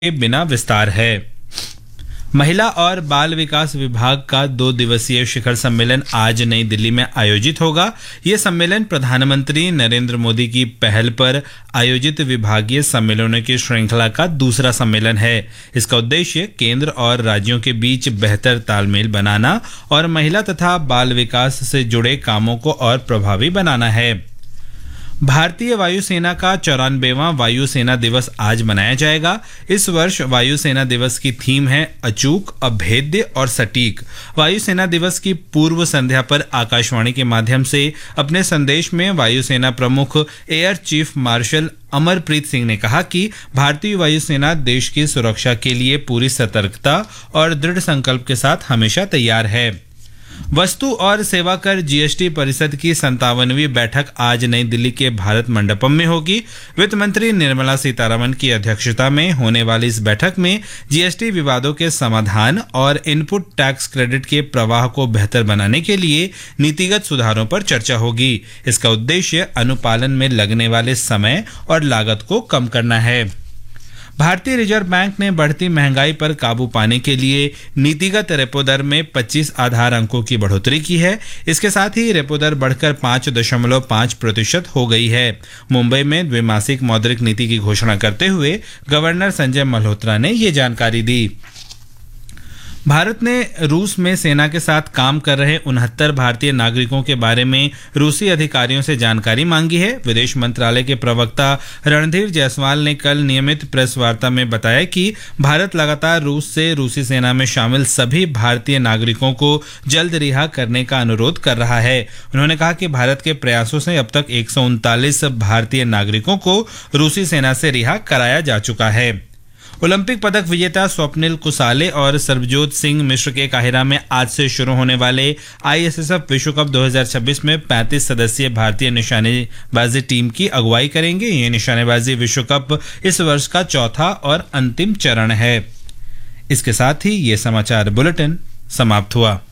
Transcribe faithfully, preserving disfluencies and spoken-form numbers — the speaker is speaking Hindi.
के बिना विस्तार है। महिला और बाल विकास विभाग का दो दिवसीय शिखर सम्मेलन आज नई दिल्ली में आयोजित होगा। ये सम्मेलन प्रधानमंत्री नरेंद्र मोदी की पहल पर आयोजित विभागीय सम्मेलनों की श्रृंखला का दूसरा सम्मेलन है। इसका उद्देश्य केंद्र और राज्यों के बीच बेहतर तालमेल बनाना और महिला तथा बाल विकास से जुड़े कामों को और प्रभावी बनाना है। भारतीय वायुसेना का चौरानवेवां वायुसेना दिवस आज मनाया जाएगा। इस वर्ष वायुसेना दिवस की थीम है अचूक, अभेद्य और सटीक। वायुसेना दिवस की पूर्व संध्या पर आकाशवाणी के माध्यम से अपने संदेश में वायुसेना प्रमुख air chief marshal Amarpreet Singh ने कहा कि भारतीय वायुसेना देश की सुरक्षा के लिए पूरी सतर्कता और दृढ़ संकल्प के साथ हमेशा तैयार है। वस्तु और सेवा कर जीएसटी परिषद की संतावनवीं बैठक आज नई दिल्ली के भारत मंडपम में होगी। वित्त मंत्री निर्मला सीतारमण की अध्यक्षता में होने वाली इस बैठक में जीएसटी विवादों के समाधान और इनपुट टैक्स क्रेडिट के प्रवाह को बेहतर बनाने के लिए नीतिगत सुधारों पर चर्चा होगी। इसका उद्देश्य अनुपालन में लगने वाले समय और लागत को कम करना है। भारतीय रिजर्व बैंक ने बढ़ती महंगाई पर काबू पाने के लिए नीतिगत रेपो दर में पच्चीस आधार अंकों की बढ़ोतरी की है। इसके साथ ही रेपो दर बढ़कर पाँच दशमलव पाँच प्रतिशत हो गई है। मुंबई में द्विमासिक मौद्रिक नीति की घोषणा करते हुए गवर्नर संजय मल्होत्रा ने ये जानकारी दी। भारत ने रूस में सेना के साथ काम कर रहे उनहत्तर भारतीय नागरिकों के बारे में रूसी अधिकारियों से जानकारी मांगी है। विदेश मंत्रालय के प्रवक्ता रणधीर जायसवाल ने कल नियमित प्रेस वार्ता में बताया कि भारत लगातार रूस से रूसी सेना में शामिल सभी भारतीय नागरिकों को जल्द रिहा करने का अनुरोध कर रहा है। उन्होंने कहा कि भारत के प्रयासों से अब तक एक सौ उनतालीस भारतीय नागरिकों को रूसी सेना से रिहा कराया जा चुका है। ओलंपिक पदक विजेता स्वप्निल कुसाले और सरबजोत सिंह मिश्र के काहिरा में आज से शुरू होने वाले आईएसएसएफ विश्व कप दो हज़ार छब्बीस में पैंतीस सदस्यीय भारतीय निशानेबाजी टीम की अगुवाई करेंगे। ये निशानेबाजी विश्व कप इस वर्ष का चौथा और अंतिम चरण है। इसके साथ ही ये समाचार बुलेटिन समाप्त हुआ।